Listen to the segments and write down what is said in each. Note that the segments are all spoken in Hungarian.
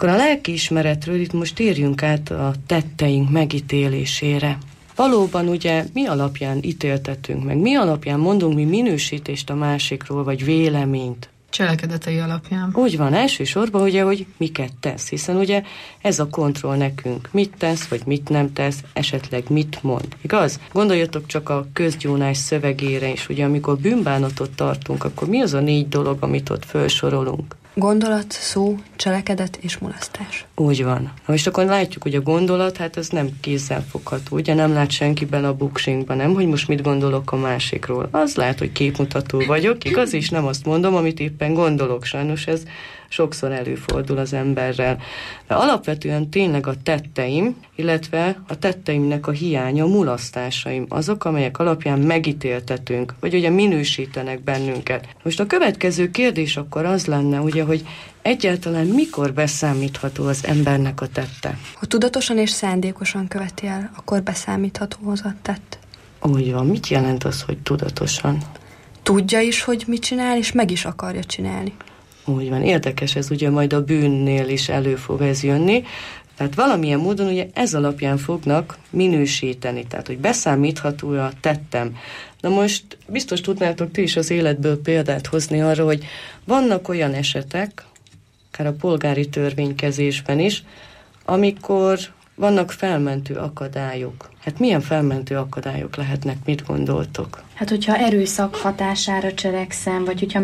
akkor a lelkiismeretről itt most térjünk át a tetteink megítélésére. Valóban ugye mi alapján ítéltetünk meg, mi alapján mondunk mi minősítést a másikról, vagy véleményt? Cselekedetei alapján. Úgy van, elsősorban ugye, hogy miket tesz, hiszen ugye ez a kontroll nekünk. Mit tesz, vagy mit nem tesz, esetleg mit mond. Igaz? Gondoljatok csak a közgyónás szövegére is, ugye amikor bűnbánatot tartunk, akkor mi az a 4 dolog, amit ott felsorolunk? Gondolat, szó, cselekedet és mulasztás. Úgy van. Na most akkor látjuk, hogy a gondolat, hát ez nem kézzelfogható. Ugye nem lát senki bele a buksinkba, nem, hogy most mit gondolok a másikról. Az lehet, hogy képmutató vagyok, igaz, és nem azt mondom, amit éppen gondolok. Sajnos ez sokszor előfordul az emberrel. De alapvetően tényleg a tetteim, illetve a tetteimnek a hiánya, a mulasztásaim, azok, amelyek alapján megítéltetünk, vagy ugye minősítenek bennünket. Most a következő kérdés akkor az lenne, ugye, hogy egyáltalán mikor beszámítható az embernek a tette? Ha tudatosan és szándékosan követi el, akkor beszámítható az a tett. Úgy van. Mit jelent az, hogy tudatosan? Tudja is, hogy mit csinál, és meg is akarja csinálni. Úgy van. Érdekes, ez ugye majd a bűnnél is elő fog ez jönni. Tehát valamilyen módon ugye ez alapján fognak minősíteni, tehát hogy beszámítható a tettem. Na most biztos tudnátok ti is az életből példát hozni arra, hogy vannak olyan esetek, akár a polgári törvénykezésben is, amikor vannak felmentő akadályok. Hát milyen felmentő akadályok lehetnek, mit gondoltok? Hát, hogyha erőszak hatására cselekszem, vagy hogyha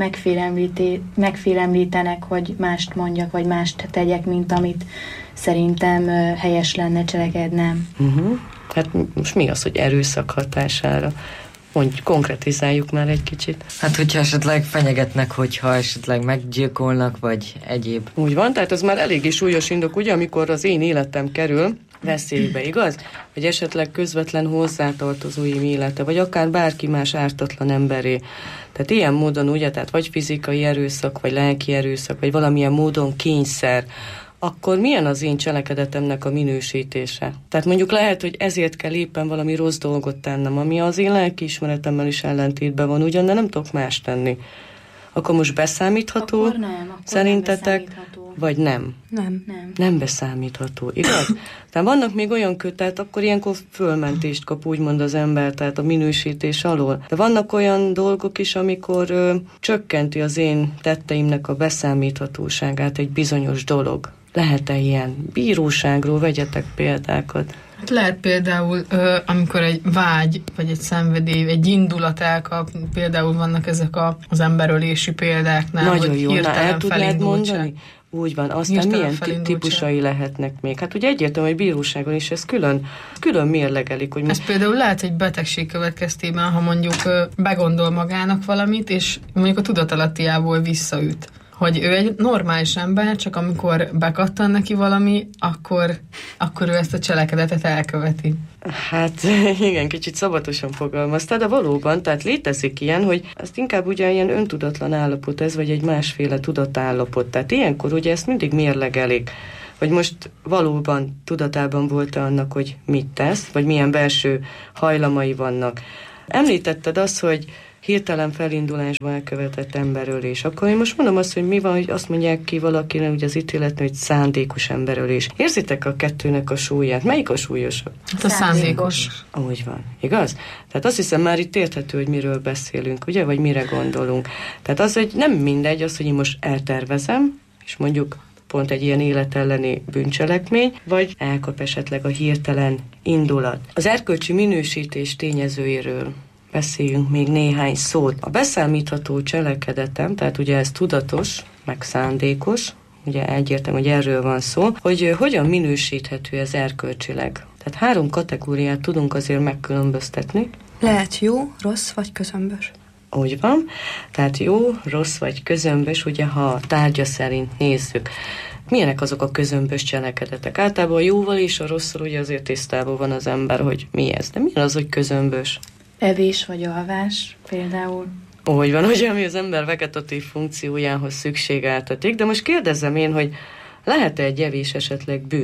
megfélemlítenek, hogy mást mondjak, vagy mást tegyek, mint amit szerintem helyes lenne cselekednem. Hát most mi az, hogy erőszak hatására? Mondj, konkretizáljuk már egy kicsit. Hát, hogyha esetleg fenyegetnek, hogyha esetleg meggyilkolnak, vagy egyéb. Úgy van, tehát ez már eléggé súlyos indok, ugye, amikor az én életem kerül veszélybe, igaz? Vagy esetleg közvetlen hozzátartozóim élete, vagy akár bárki más ártatlan emberé. Tehát ilyen módon, ugye, tehát vagy fizikai erőszak, vagy lelki erőszak, vagy valamilyen módon kényszer, akkor milyen az én cselekedetemnek a minősítése? Tehát mondjuk lehet, hogy ezért kell éppen valami rossz dolgot tennem, ami az én lelkiismeretemmel is ellentétben van, ugyan, de nem tudok más tenni. Akkor most beszámítható? Akkor nem, akkor szerintetek? nem beszámítható. Vagy nem? Nem. Nem beszámítható, igaz? Tehát vannak még olyan tehát akkor ilyenkor fölmentést kap úgymond az ember, tehát a minősítés alól. De vannak olyan dolgok is, amikor csökkenti az én tetteimnek a beszámíthatóságát egy bizonyos dolog. Lehet-e ilyen? Bíróságról vegyetek példákat. Hát lehet például, amikor egy vágy, vagy egy szenvedély, egy indulat elkap, például vannak ezek az emberölési példáknál. Nagyon jó, el tudnád mondani? Úgy van, aztán milyen típusai lehetnek még? Hát ugye egyértelmű, hogy bíróságon is ez külön mérlegelik. Hogy ez például lehet egy betegség következtében, ha mondjuk begondol magának valamit, és mondjuk a tudatalattiából visszaüt. Hogy ő egy normális ember, csak amikor bekattan neki valami, akkor ő ezt a cselekedetet elköveti. Hát igen, kicsit szabatosan fogalmaztál, de valóban, tehát létezik ilyen, hogy ezt inkább ugye ilyen öntudatlan állapot ez, vagy egy másféle tudatállapot. Tehát ilyenkor ugye ezt mindig mérlegelik, hogy most valóban tudatában volt-e annak, hogy mit tesz, vagy milyen belső hajlamai vannak. Említetted azt, hogy hirtelen felindulásban elkövetett emberölés. Akkor én most mondom azt, hogy mi van, hogy azt mondják ki valakinek, ugye az ítéletnél, hogy szándékos emberölés. Érzitek a kettőnek a súlyát? Melyik a súlyosabb? Hát a szándékos. Úgy van. Igaz? Tehát azt hiszem már itt érthető, hogy miről beszélünk, ugye? Vagy mire gondolunk. Tehát az, hogy nem mindegy az, hogy én most eltervezem, és mondjuk pont egy ilyen életelleni bűncselekmény, vagy elkap esetleg a hirtelen indulat. Az erkölcsi minősítés tényezőiről beszéljünk még néhány szót. A beszámítható cselekedetem, tehát ugye ez tudatos, meg szándékos, ugye egyértelmű, hogy erről van szó, hogy hogyan minősíthető ez erkölcsileg. Tehát 3 kategóriát tudunk azért megkülönböztetni. Lehet jó, rossz vagy közömbös. Úgy van. Tehát jó, rossz vagy közömbös, ugye ha a tárgya szerint nézzük. Milyenek azok a közömbös cselekedetek? Általában a jóval és a rosszal ugye azért tisztában van az ember, hogy mi ez. De milyen az, hogy közömbös? Evés vagy alvás például. Úgy van, ugye, ami az ember vegetatív funkciójához szükségeltetik, de most kérdezzem én, hogy lehet-e egy evés esetleg bűn?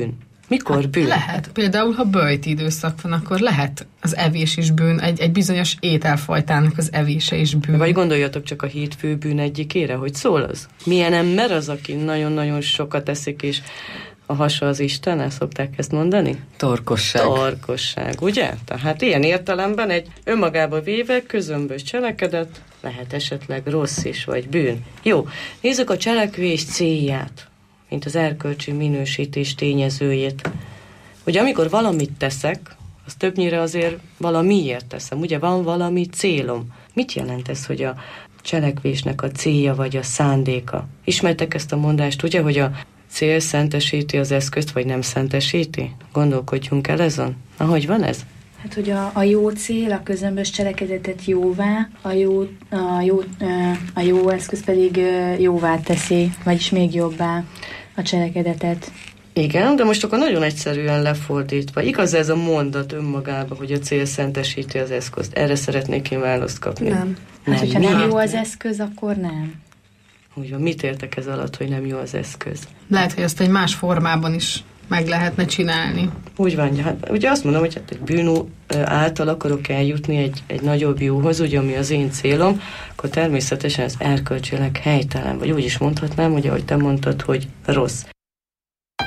Mikor bűn? Lehet. Például, ha böjti időszak van, akkor lehet az evés is bűn, egy bizonyos ételfajtának az evése is bűn. Vagy gondoljatok csak a 7 főbűn egyikére, hogy szól az? Milyen ember az, aki nagyon-nagyon sokat eszik, és a hasa az Isten, el szokták ezt mondani? Torkosság, ugye? Tehát ilyen értelemben egy önmagába véve közömbös cselekedet lehet esetleg rossz is, vagy bűn. Jó, nézzük a cselekvés célját, mint az erkölcsi minősítés tényezőjét. Ugye amikor valamit teszek, az többnyire azért valamiért teszem, ugye van valami célom. Mit jelent ez, hogy a cselekvésnek a célja vagy a szándéka? Ismertek ezt a mondást, ugye, hogy a cél szentesíti az eszközt, vagy nem szentesíti? Gondolkodjunk el ezen. Ahogy van ez? Hát, hogy a jó cél, a közömbös cselekedetet jóvá, a jó eszköz pedig jóvá teszi, vagyis még jobbá a cselekedetet. Igen, de most akkor nagyon egyszerűen lefordítva. Igaz ez a mondat önmagában, hogy a cél szentesíti az eszközt? Erre szeretnék én választ kapni. Nem. Hát, hogyha nem jó az eszköz, akkor nem. Úgy van, mit értek ez alatt, hogy nem jó az eszköz? Lehet, hogy ezt egy más formában is meg lehetne csinálni. Úgy van, hát ugye azt mondom, hogy hát egy bűn által akarok eljutni egy nagyobb jóhoz, ugye, ami az én célom, akkor természetesen ez erkölcsileg helytelen, vagy úgy is mondhatnám, ugye, ahogy te mondtad, hogy rossz.